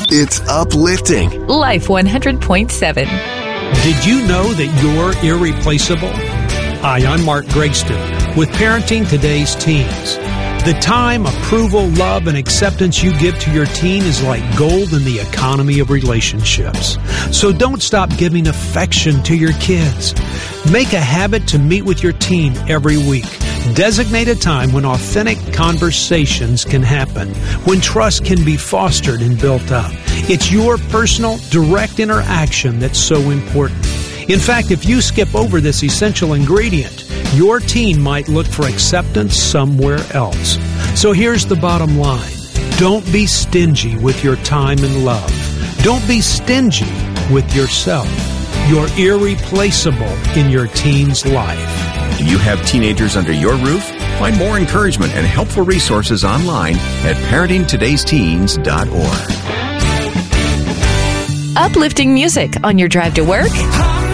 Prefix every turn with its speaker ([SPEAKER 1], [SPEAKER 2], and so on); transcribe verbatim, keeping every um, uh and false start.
[SPEAKER 1] It's uplifting.
[SPEAKER 2] Life one hundred point seven.
[SPEAKER 3] Did you know that you're irreplaceable? Hi, I'm Mark Gregston with Parenting Today's Teens. The time, approval, love, and acceptance you give to your teen is like gold in the economy of relationships. So don't stop giving affection to your kids. Make a habit to meet with your teen every week. Designate a time when authentic conversations can happen, when trust can be fostered and built up. It's your personal, direct interaction that's so important. In fact, if you skip over this essential ingredient, your teen might look for acceptance somewhere else. So here's the bottom line. Don't be stingy with your time and love. Don't be stingy with yourself. You're irreplaceable in your teen's life.
[SPEAKER 4] Do you have teenagers under your roof? Find more encouragement and helpful resources online at parenting todays teens dot org.
[SPEAKER 2] Uplifting music on your drive to work